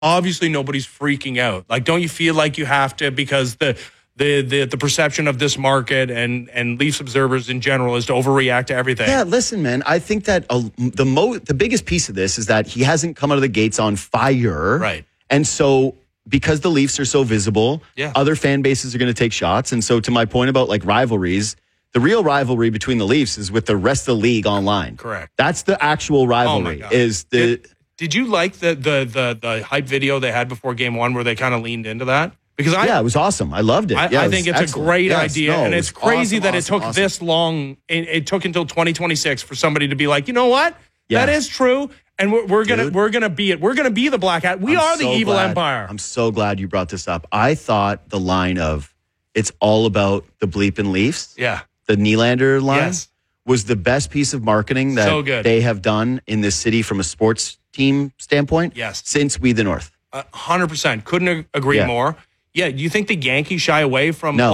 obviously nobody's freaking out. Like, don't you feel like you have to, because the perception of this market and Leafs observers in general is to overreact to everything? Yeah, listen, man, I think that the biggest piece of this is that he hasn't come out of the gates on fire. Right. And so because the Leafs are so visible, other fan bases are going to take shots. And so to my point about like rivalries, the real rivalry between the Leafs is with the rest of the league online. Correct. That's the actual rivalry. Did you like the hype video they had before Game 1 where they kind of leaned into that? Because it was awesome. I loved it. I think it's a great idea, and it's crazy that it took this long. It took until 2026 for somebody to be like, you know what, that is true, and we're gonna be it. We're gonna be the Black Hat. We are the evil empire. I'm so glad you brought this up. I thought the line of "It's all about the bleeping Leafs," the Nylander line, was the best piece of marketing that they have done in this city from a sports team standpoint. Since We the North. 100%. Couldn't agree more. Yeah, do you think the Yankees shy away from the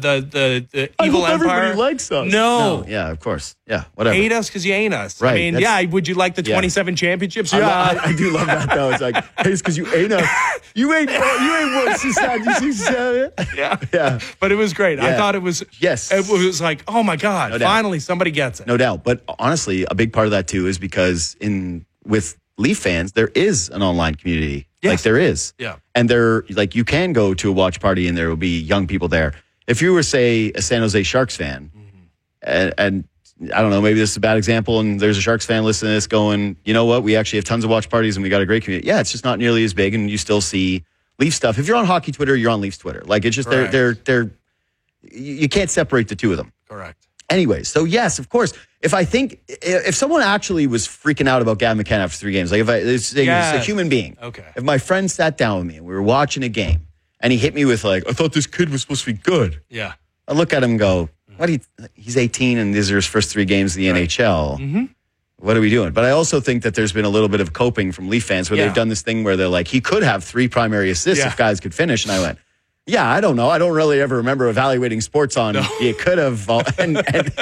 evil empire? Everybody likes us. No. Yeah, of course. Yeah, whatever. Hate us because you ain't us. Right. I mean, would you like the 27 championships? I do love that though. It's like, hey, it's because you ain't us. You ain't what she said. You said it. Yeah. But it was great. I thought it was. Yes. It was like, oh my God, finally somebody gets it. No doubt. But honestly, a big part of that too is because with Leaf fans, there is an online community. Like there is. Yeah. And like you can go to a watch party and there will be young people there. If you were, say, a San Jose Sharks fan, and I don't know, maybe this is a bad example, and there's a Sharks fan listening to this going, you know what, we actually have tons of watch parties and we got a great community. Yeah, it's just not nearly as big, and you still see Leaf stuff. If you're on hockey Twitter, you're on Leafs Twitter. Like it's just they're you can't separate the two of them. Correct. Anyway, so yes, of course. If someone actually was freaking out about Gavin McKenna after 3 games, like it's a human being. Okay. If my friend sat down with me and we were watching a game and he hit me with like, I thought this kid was supposed to be good. Yeah. I look at him and go, he's 18 and these are his first 3 games in the NHL. Mm-hmm. What are we doing? But I also think that there's been a little bit of coping from Leaf fans where they've done this thing where they're like, he could have 3 primary assists if guys could finish. And I went, yeah, I don't know. I don't really ever remember evaluating sports on you could have. And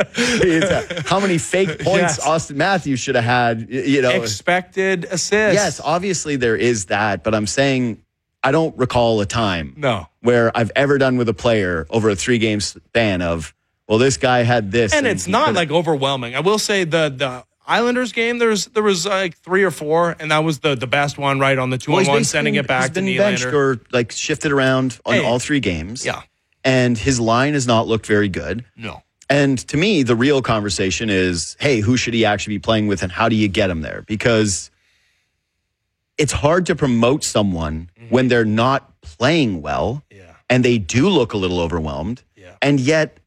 how many fake points Austin Matthews should have had, Expected assists. Yes, obviously there is that. But I'm saying I don't recall a time where I've ever done with a player over a 3-game span of, well, this guy had this. And it's not like overwhelming. I will say the Islanders game, there was like 3 or 4, and that was the best one, right, on the 2-on-1, sending it back to Nylander. He's been benched or like shifted around on all 3 games. Yeah. And his line has not looked very good. No. And to me, the real conversation is, hey, who should he actually be playing with and how do you get him there? Because it's hard to promote someone when they're not playing well and they do look a little overwhelmed. Yeah. And yet,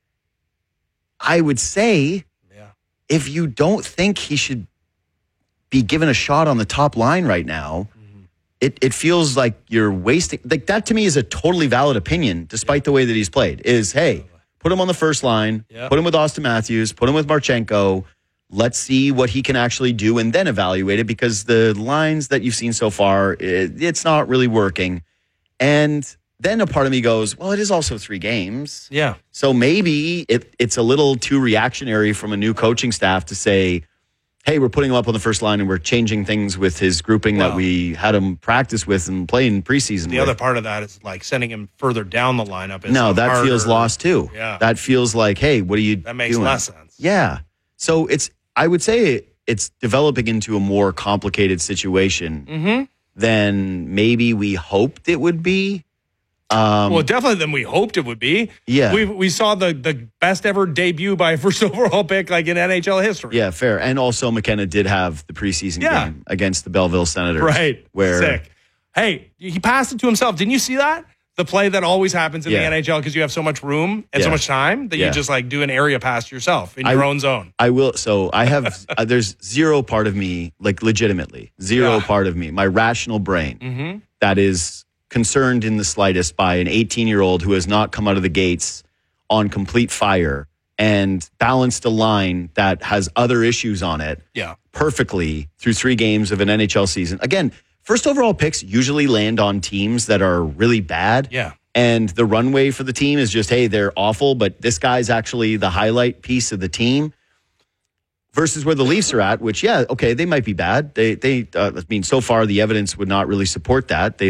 I would say, if you don't think he should be given a shot on the top line right now, it feels like you're wasting. Like that to me is a totally valid opinion, despite the way that he's played. Is, hey, put him on the first line, put him with Austin Matthews, put him with Marchenko. Let's see what he can actually do and then evaluate it, because the lines that you've seen so far, it's not really working. And then a part of me goes, well, it is also 3 games. Yeah. So maybe it's a little too reactionary from a new coaching staff to say, hey, we're putting him up on the first line and we're changing things with his grouping that we had him practice with and play in preseason. The other part of that is like sending him further down the lineup. No, that harder. Feels lost too. Yeah. That feels like, hey, what are you doing? That makes less sense. Yeah. So I would say it's developing into a more complicated situation than maybe we hoped it would be. Well, definitely than we hoped it would be. Yeah. We saw the best ever debut by a first overall pick like in NHL history. Yeah, fair. And also McKenna did have the preseason game against the Belleville Senators. Right. Where, sick. Hey, he passed it to himself. Didn't you see that? The play that always happens in the NHL because you have so much room and so much time that you just like do an area pass to yourself in your own zone. I will. So I have, there's zero part of me, like legitimately, part of me, my rational brain that is concerned in the slightest by an 18-year-old who has not come out of the gates on complete fire and balanced a line that has other issues on it perfectly through 3 games of an NHL season. Again, first overall picks usually land on teams that are really bad. Yeah. And the runway for the team is just, hey, they're awful, but this guy's actually the highlight piece of the team. versus where the Leafs are at, which, yeah, okay, they might be bad. I mean, so far the evidence would not really support that.